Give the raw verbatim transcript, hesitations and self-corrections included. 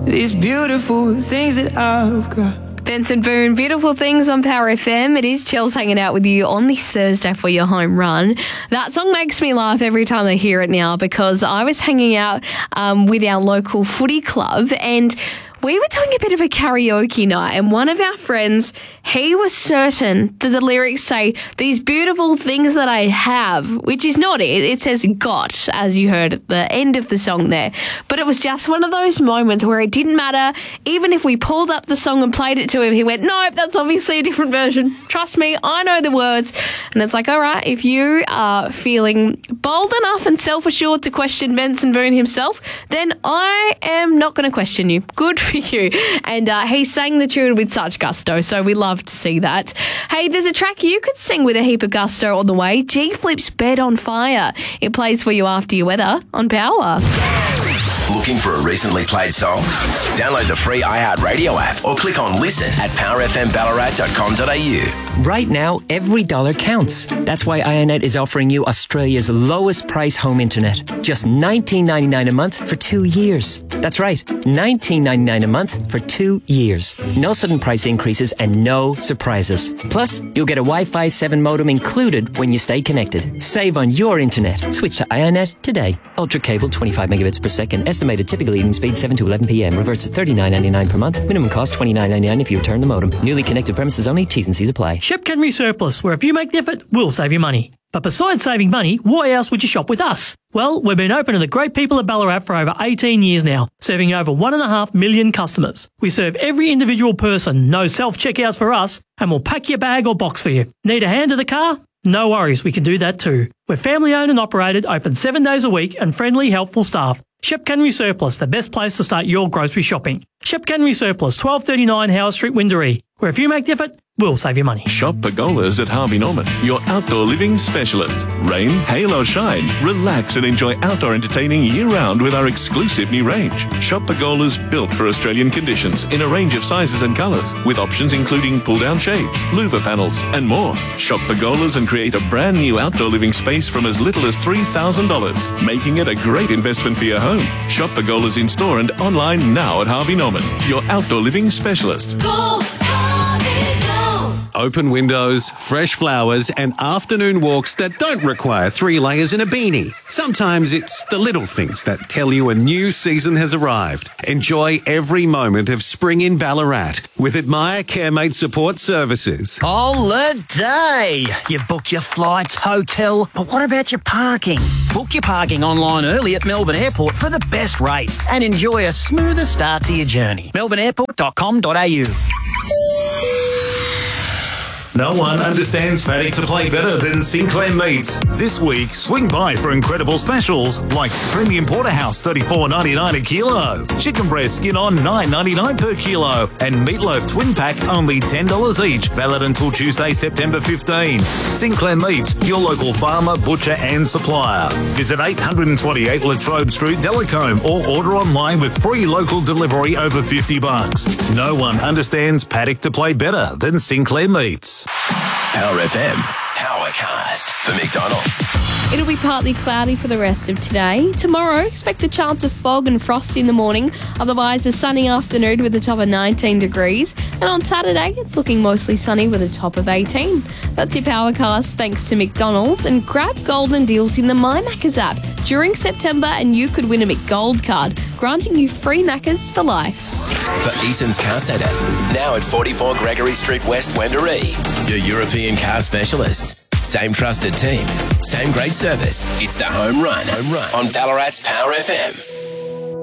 these beautiful things that I've got. Benson Boone, Beautiful Things on Power F M. It is Chels hanging out with you on this Thursday for your home run. That song makes me laugh every time I hear it now because I was hanging out um, with our local footy club and we were doing a bit of a karaoke night, and one of our friends, he was certain that the lyrics say, these beautiful things that I have, which is not it. It says got, as you heard at the end of the song there. But it was just one of those moments where it didn't matter. Even if we pulled up the song and played it to him, he went, nope, that's obviously a different version. Trust me, I know the words. And it's like, all right, if you are feeling bold enough and self-assured to question Benson Boone himself, then I am not going to question you. Good for you. And uh, he sang the tune with such gusto, so we love to see that. Hey, there's a track you could sing with a heap of gusto on the way. G-Flip's Bed on Fire. It plays for you after your weather on Power. Looking for a recently played song? Download the free iHeartRadio app or click on listen at power f m ballarat dot com dot a u. Right now, every dollar counts. That's why iiNet is offering you Australia's lowest price home internet. Just nineteen ninety-nine a month for two years. That's right, nineteen ninety-nine a month for two years. No sudden price increases and no surprises. Plus, you'll get a Wi-Fi seven modem included when you stay connected. Save on your internet. Switch to iiNet today. Ultra cable, twenty-five megabits per second. Estimated typical evening speed seven to eleven p m. Reverse at thirty-nine ninety-nine per month. Minimum cost twenty-nine ninety-nine if you return the modem. Newly connected premises only. T's and C's apply. Shop Kenry Surplus, where if you make the effort, we'll save you money. But besides saving money, why else would you shop with us? Well, we've been open to the great people of Ballarat for over eighteen years now, serving over one and a half million customers. We serve every individual person, no self-checkouts for us, and we'll pack your bag or box for you. Need a hand to the car? No worries, we can do that too. We're family owned and operated, open seven days a week, and friendly, helpful staff. Shop Kenry Surplus, the best place to start your grocery shopping. Shop Kenry Surplus, twelve thirty-nine Howard Street, Windaree, where if you make the effort, we'll save you money. Shop Pergolas at Harvey Norman, your outdoor living specialist. Rain, hail or shine, relax and enjoy outdoor entertaining year-round with our exclusive new range. Shop Pergolas built for Australian conditions in a range of sizes and colours, with options including pull-down shades, louver panels and more. Shop Pergolas and create a brand new outdoor living space from as little as three thousand dollars, making it a great investment for your home. Shop Pergolas in store and online now at Harvey Norman, your outdoor living specialist. Go, Harvey, go. Open windows, fresh flowers, and afternoon walks that don't require three layers and a beanie. Sometimes it's the little things that tell you a new season has arrived. Enjoy every moment of spring in Ballarat with Admire CareMate Support Services. Holiday! You've booked your flights, hotel, but what about your parking? Book your parking online early at Melbourne Airport for the best rates and enjoy a smoother start to your journey. melbourne airport dot com dot a u. No one understands paddock to play better than Sinclair Meats. This week, swing by for incredible specials like Premium Porterhouse thirty-four ninety-nine a kilo, chicken breast skin on nine ninety-nine per kilo, and meatloaf twin pack only ten dollars each, valid until Tuesday, September fifteenth. Sinclair Meats, your local farmer, butcher and supplier. Visit eight twenty-eight Latrobe Street, Delacombe, or order online with free local delivery over fifty bucks. No one understands paddock to play better than Sinclair Meats. Power F M, Powercast for McDonald's. It'll be partly cloudy for the rest of today. Tomorrow, expect the chance of fog and frost in the morning. Otherwise, a sunny afternoon with a top of nineteen degrees. And on Saturday, it's looking mostly sunny with a top of eighteen. That's your Powercast thanks to McDonald's. And grab golden deals in the My Maccas app during September and you could win a McGold card, granting you free Maccas for life. For Eason's Car Centre, now at forty-four Gregory Street West, Wendouree. Your European car specialists. Same trusted team, same great service. It's the home run, home run on Ballarat's Power F M.